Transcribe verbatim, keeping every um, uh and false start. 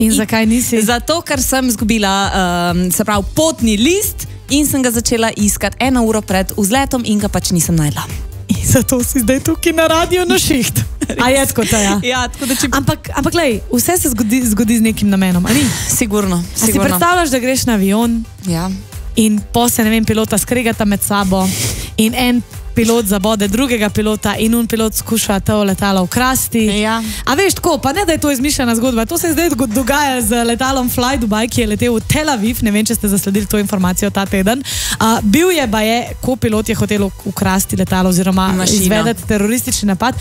In zakaj nisi? Zato, ker sem izgubila, um, se pravi, potni list in sem ga začela iskati eno uro pred vzletom in ga pač nisem najdla. In zato si zdaj tukaj na radiju na šiht. A je tako to, ja? Ja, tako da če... Ampak, ampak lej, vse se zgodi, zgodi z nekim namenom, ali? Sigurno, A si sigurno. predstavljaš, da greš na avion Ja. in po se, ne vem, pilota skregata med sabo in en pilot zabode drugega pilota in un pilot skuša to letalo ukrasti. Ja. A veš tako, pa ne da je to izmišljena zgodba, to se je zdaj dogaja z letalom Fly Dubai, ki je letel v Tel Aviv, ne vem, če ste zasledili to informacijo ta teden. Uh, bil je, ba je, ko pilot je hotel ukrasti letalo oziroma Mašina. izvedeti teroristični napad.